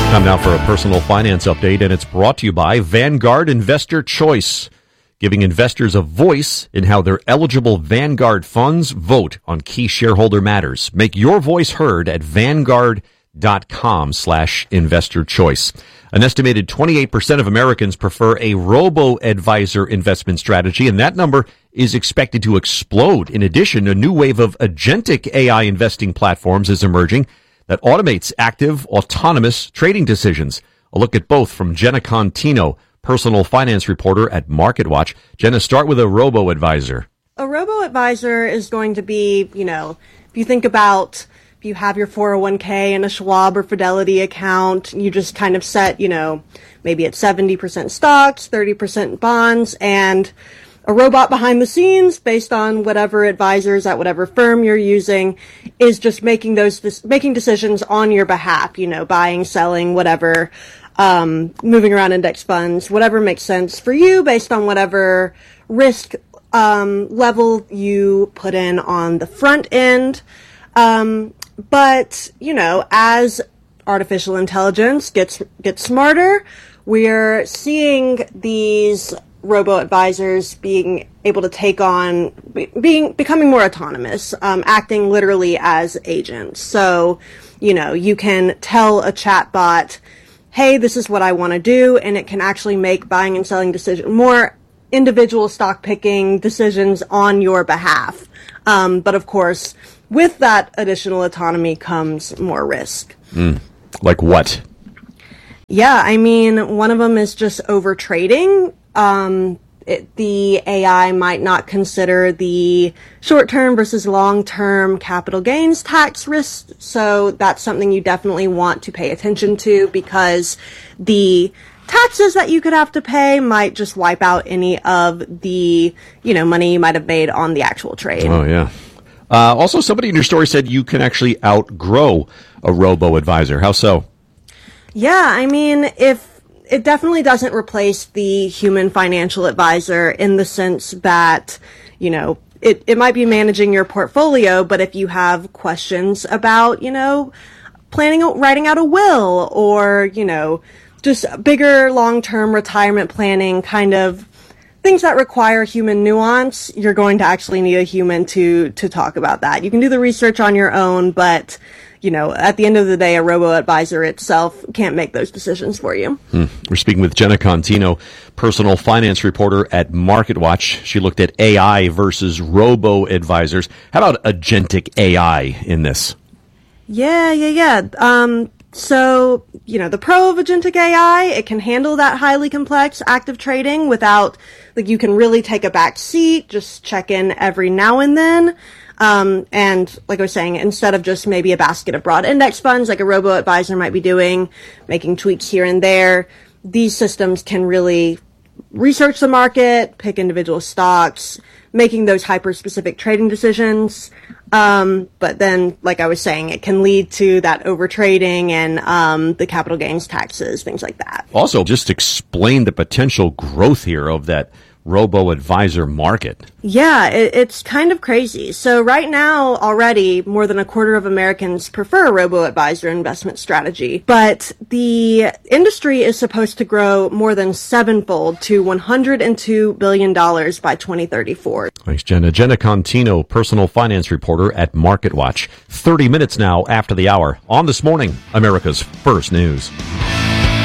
Time now for a personal finance update, and it's brought to you by Vanguard Investor Choice, giving investors a voice in how their eligible Vanguard funds vote on key shareholder matters. Make your voice heard at Vanguard.com/investor choice. An estimated 28% of Americans prefer a robo-advisor investment strategy, and that number is expected to explode. In addition, a new wave of agentic AI investing platforms is emerging that automates active, autonomous trading decisions. A look at both from Jenna Contino, personal finance reporter at MarketWatch. Jenna, start with a robo-advisor. A robo-advisor is going to be, if you think about, if you have your 401k in a Schwab or Fidelity account, you just kind of set, maybe it's 70% stocks, 30% bonds, and a robot behind the scenes, based on whatever advisors at whatever firm you're using, is just making decisions on your behalf, buying, selling, whatever, moving around index funds, whatever makes sense for you based on whatever risk level you put in on the front end. But as artificial intelligence gets smarter, we're seeing these robo-advisors being able to take on, becoming more autonomous, acting literally as agents. So, you can tell a chatbot, hey, this is what I want to do, and it can actually make buying and selling decisions, more individual stock picking decisions on your behalf. But of course, with that additional autonomy comes more risk. Like what? Yeah, one of them is just over trading. The AI might not consider the short-term versus long-term capital gains tax risk, so that's something you definitely want to pay attention to, because the taxes that you could have to pay might just wipe out any of the, money you might have made on the actual trade. Oh, yeah. Also, somebody in your story said you can actually outgrow a robo-advisor. How so? Yeah, it definitely doesn't replace the human financial advisor in the sense that, it might be managing your portfolio, but if you have questions about, writing out a will, or, just bigger long-term retirement planning, kind of things that require human nuance, you're going to actually need a human to talk about that. You can do the research on your own, but at the end of the day, a robo-advisor itself can't make those decisions for you. We're speaking with Jenna Contino, personal finance reporter at MarketWatch. She looked at AI versus robo-advisors. How about agentic AI in this? Yeah. So, the pro of agentic AI, it can handle that highly complex active trading without, you can really take a back seat, just check in every now and then. And like I was saying, instead of just maybe a basket of broad index funds like a robo-advisor might be doing, making tweaks here and there, these systems can really research the market, pick individual stocks, making those hyper-specific trading decisions. But then, like I was saying, it can lead to that overtrading and the capital gains taxes, things like that. Also, just explain the potential growth here of that robo-advisor market. Yeah, it's kind of crazy. So right now, already, more than a quarter of Americans prefer a robo-advisor investment strategy. But the industry is supposed to grow more than sevenfold to $102 billion by 2034. Thanks, Jenna. Jenna Contino, personal finance reporter at MarketWatch. 30 minutes now after the hour on This Morning, America's First News.